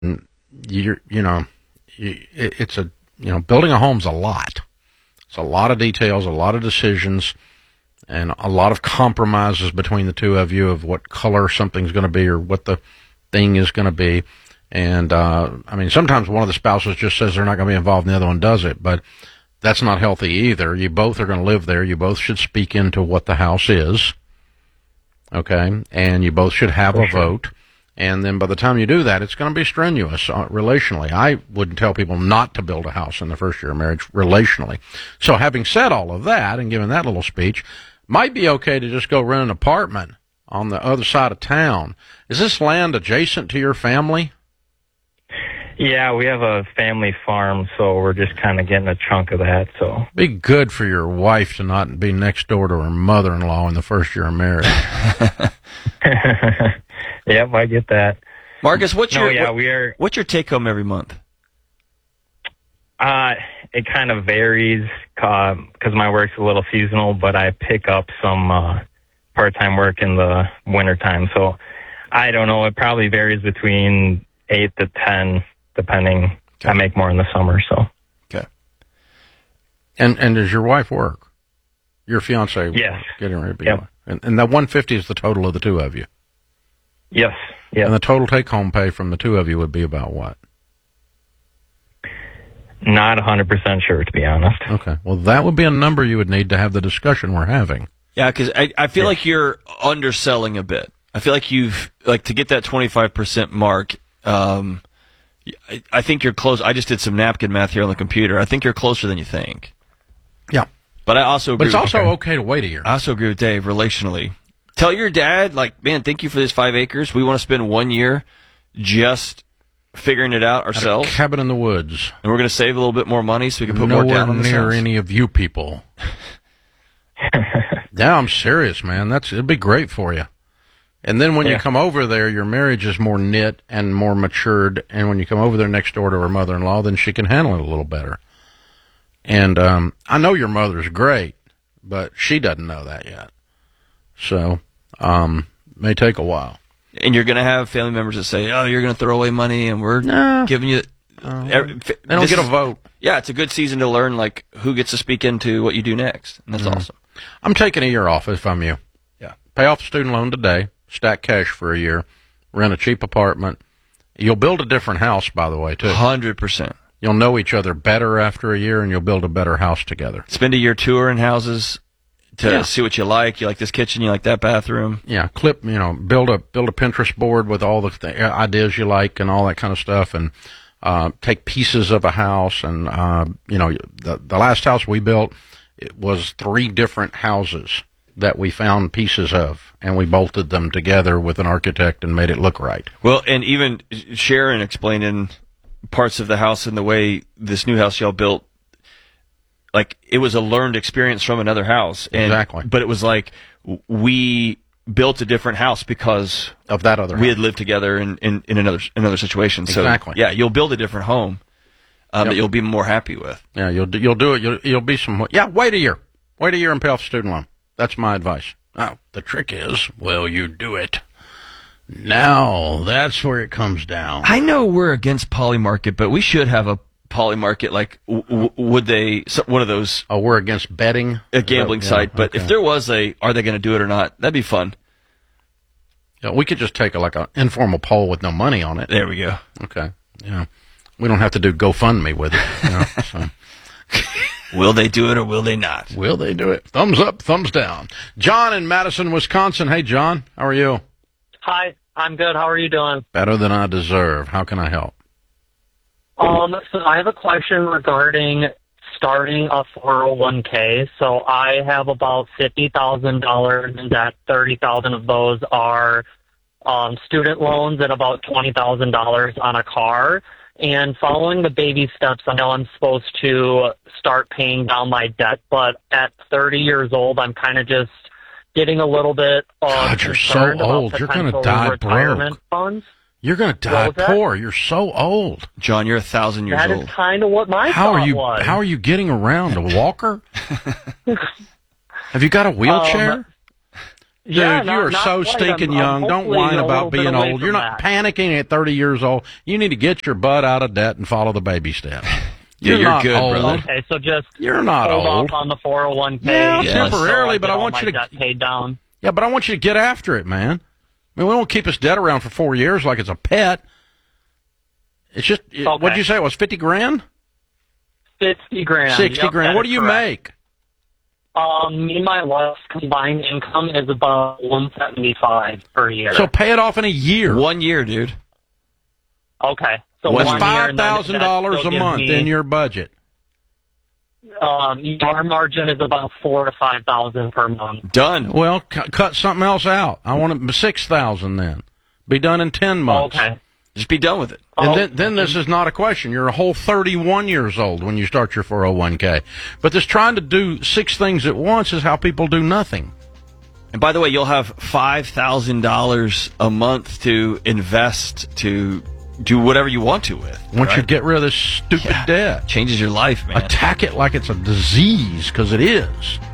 it's building a home's a lot. It's a lot of details, a lot of decisions, and a lot of compromises between the two of you of what color something's going to be or what the thing is going to be. And, sometimes one of the spouses just says they're not going to be involved and the other one does it, but that's not healthy either. You both are going to live there. You both should speak into what the house is, okay? And you both should have a vote. And then by the time you do that, it's going to be strenuous relationally. I wouldn't tell people not to build a house in the first year of marriage relationally. So having said all of that and given that little speech, might be okay to just go rent an apartment on the other side of town. Is this land adjacent to your family? Yeah, we have a family farm, so we're just kind of getting a chunk of that. So be good for your wife to not be next door to her mother-in-law in the first year of marriage. Yep, I get that. Marcus, what's your take home every month? It kind of varies because my work's a little seasonal, but I pick up some part-time work in the wintertime. So I don't know. It probably varies between 8 to 10, depending. Okay. I make more in the summer. So okay. And does your wife work? Your fiance? Yes. Getting ready to be. Yep. And that 150 is the total of the two of you. Yes. Yep. And the total take-home pay from the two of you would be about what? Not 100% sure, to be honest. Okay. Well, that would be a number you would need to have the discussion we're having. Yeah, because I feel like you're underselling a bit. I feel like to get that 25% mark, I think you're close. I just did some napkin math here on the computer. I think you're closer than you think. Yeah. But I also agree. But it's also okay to wait a year. I also agree with Dave, relationally. Tell your dad, man, thank you for this 5 acres. We want to spend 1 year just figuring it out ourselves. At a cabin in the woods. And we're going to save a little bit more money so we can put more down on this nowhere near house. any of you people. Yeah, I'm serious, man. It'd be great for you. And then when you come over there, your marriage is more knit and more matured. And when you come over there next door to her mother-in-law, then she can handle it a little better. And I know your mother's great, but she doesn't know that yet. So may take a while. And you're going to have family members that say, oh, you're going to throw away money, and we're giving you... they don't get a vote. Yeah, it's a good season to learn who gets to speak into what you do next. And that's awesome. I'm taking a year off if I'm you. Yeah. Pay off the student loan today, stack cash for a year, rent a cheap apartment. You'll build a different house, by the way, too. 100%. You'll know each other better after a year, and you'll build a better house together. Spend a year touring houses to see what you like. You like this kitchen, you like that bathroom. Yeah, build a Pinterest board with all the ideas you like and all that kind of stuff, and take pieces of a house. And the last house we built, it was 3 different houses that we found pieces of, and we bolted them together with an architect and made it look right. Well, and even Sharon explaining parts of the house and the way this new house y'all built, it was a learned experience from another house. Exactly. But it was we built a different house because of that other house. We had lived together in another situation. Exactly. So, yeah, you'll build a different home that you'll be more happy with. Yeah, you'll do it. You'll be some. Yeah, wait a year. Wait a year and pay off the student loan. That's my advice. Now, the trick is, will you do it? Now, that's where it comes down. I know we're against poly market, but we should have a poly market. Would they, one of those... Oh, we're against betting? A gambling site. But if there was are they going to do it or not, that'd be fun. Yeah, we could just take an informal poll with no money on it. There we go. Okay. Yeah. We don't have to do GoFundMe with it. So. Will they do it or will they not? Will they do it? Thumbs up, thumbs down. John in Madison, Wisconsin. Hey, John. How are you? Hi. I'm good. How are you doing? Better than I deserve. How can I help? So I have a question regarding starting a 401k. So I have about $50,000 in debt. 30,000 of those are student loans and about $20,000 on a car. And following the baby steps, I know I'm supposed to start paying down my debt, but at 30 years old, I'm kind of just getting a little bit God, you're so concerned old. about You're going to potential die retirement broke. funds. You're going to die poor. You're so old. John, you're 1,000 years old. That is kind of what my thought was. How are you getting around? A walker? Have you got a wheelchair? Dude, Yeah, you are not so quite. stinking I'm young. Don't hopefully whine a about little bit being away old. from You're not that. panicking at 30 years old. You need to get your butt out of debt and follow the baby steps. Yeah, you're not good, old. brother. Okay, so just You're not hold old. off on the 401k. Yeah, Yes. temporarily, but I get all want my you to debt paid down. Yeah, but I want you to get after it, man. I mean, we won't keep this debt around for 4 years like it's a pet. It's just, Okay. what'd you say? It was 50 grand? 50 grand. 60 Yep, grand. that What is do you correct. make? Me and my wife's combined income is about $175 per year. So pay it off in a year. 1 year, dude. Okay. So That's 1 year, and then that $5,000 still a gives month me, in your budget. Our margin is about $4,000 to $5,000 per month. Done. Well, cut something else out. I want it 6,000 then. Be done in 10 months. Okay. Just be done with it. And then this is not a question. You're a whole 31 years old when you start your 401k. But this trying to do 6 things at once is how people do nothing. And by the way, you'll have $5,000 a month to invest to do whatever you want to with. Once you right? get rid of this stupid debt. Changes your life, man. Attack it like it's a disease, because it is.